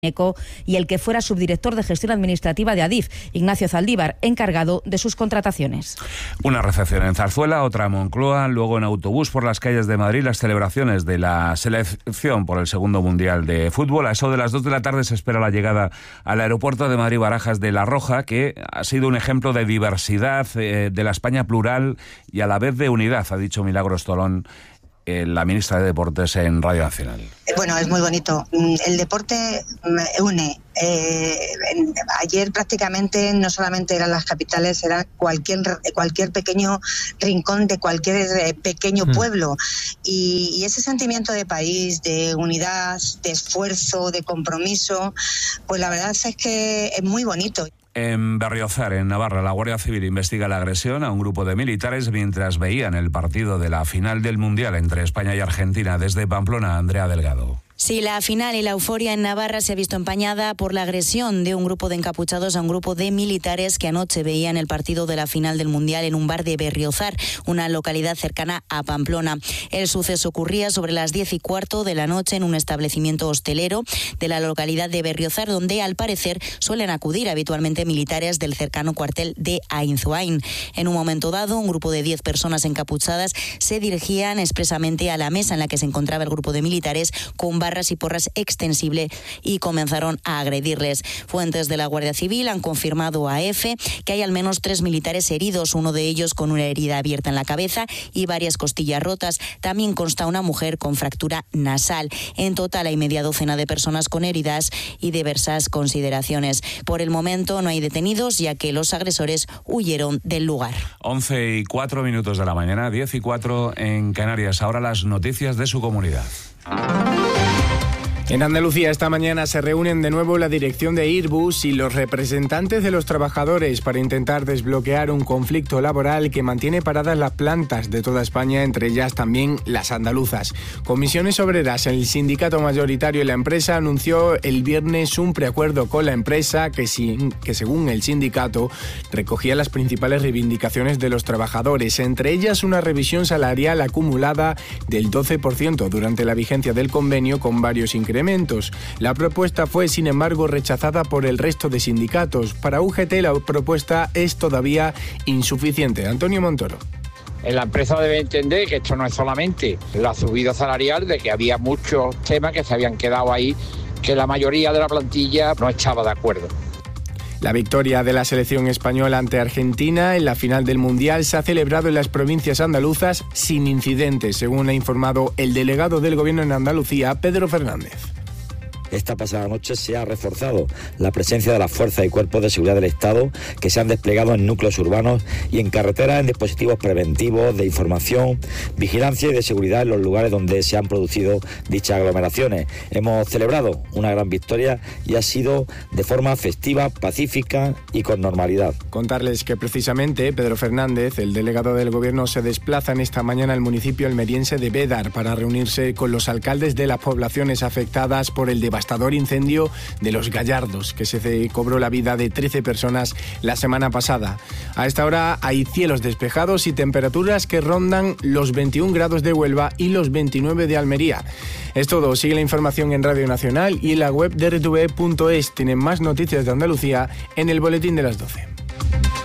y el que fuera subdirector de gestión administrativa de Adif, Ignacio Zaldívar, encargado de sus contrataciones. Una recepción en Zarzuela, otra en Moncloa, luego en autobús por las calles de Madrid las celebraciones de la selección por el segundo Mundial de Fútbol. A eso de las 2 de la tarde se espera la llegada al aeropuerto de Madrid-Barajas de La Roja, que ha sido un ejemplo de diversidad, de la España plural y a la vez de unidad, ha dicho Milagros Tolón, la ministra de Deportes en Radio Nacional. Bueno, es muy bonito. El deporte une. Ayer prácticamente no solamente eran las capitales, era cualquier pequeño rincón de cualquier pequeño pueblo. Y ese sentimiento de país, de unidad, de esfuerzo, de compromiso, pues la verdad es que es muy bonito. En Berriozar, en Navarra, la Guardia Civil investiga la agresión a un grupo de militares mientras veían el partido de la final del Mundial entre España y Argentina. Desde Pamplona, Andrea Delgado. Sí, la final y la euforia en Navarra se ha visto empañada por la agresión de un grupo de encapuchados a un grupo de militares que anoche veían el partido de la final del Mundial en un bar de Berriozar, una localidad cercana a Pamplona. El suceso ocurría sobre las 10:15 de la noche en un establecimiento hostelero de la localidad de Berriozar, donde al parecer suelen acudir habitualmente militares del cercano cuartel de Ainzoain. En un momento dado, un grupo de 10 personas encapuchadas se dirigían expresamente a la mesa en la que se encontraba el grupo de militares con barras y porras extensibles y comenzaron a agredirles. Fuentes de la Guardia Civil han confirmado a EFE que hay al menos 3 militares heridos, uno de ellos con una herida abierta en la cabeza y varias costillas rotas. También consta una mujer con fractura nasal. En total hay media docena de personas con heridas y diversas consideraciones. Por el momento no hay detenidos, ya que los agresores huyeron del lugar. 11:04 de la mañana, 10:04 en Canarias. Ahora las noticias de su comunidad. En Andalucía esta mañana se reúnen de nuevo la dirección de Airbus y los representantes de los trabajadores para intentar desbloquear un conflicto laboral que mantiene paradas las plantas de toda España, entre ellas también las andaluzas. Comisiones Obreras, el sindicato mayoritario de la empresa, anunció el viernes un preacuerdo con la empresa que según el sindicato recogía las principales reivindicaciones de los trabajadores, entre ellas una revisión salarial acumulada del 12% durante la vigencia del convenio con varios incrementos. La propuesta fue, sin embargo, rechazada por el resto de sindicatos. Para UGT la propuesta es todavía insuficiente. Antonio Montoro. La empresa debe entender que esto no es solamente la subida salarial, de que había muchos temas que se habían quedado ahí, que la mayoría de la plantilla no estaba de acuerdo. La victoria de la selección española ante Argentina en la final del Mundial se ha celebrado en las provincias andaluzas sin incidentes, según ha informado el delegado del Gobierno en Andalucía, Pedro Fernández. Esta pasada noche se ha reforzado la presencia de las fuerzas y cuerpos de seguridad del Estado que se han desplegado en núcleos urbanos y en carreteras en dispositivos preventivos de información, vigilancia y de seguridad en los lugares donde se han producido dichas aglomeraciones. Hemos celebrado una gran victoria y ha sido de forma festiva, pacífica y con normalidad. Contarles que precisamente Pedro Fernández, el delegado del Gobierno, se desplaza en esta mañana al municipio almeriense de Bédar para reunirse con los alcaldes de las poblaciones afectadas por el devastador incendio de Los Gallardos, que se cobró la vida de 13 personas la semana pasada. A esta hora hay cielos despejados y temperaturas que rondan los 21 grados de Huelva y los 29 de Almería. Es todo. Sigue la información en Radio Nacional y en la web de rtv.es. Tienen más noticias de Andalucía en el boletín de las 12.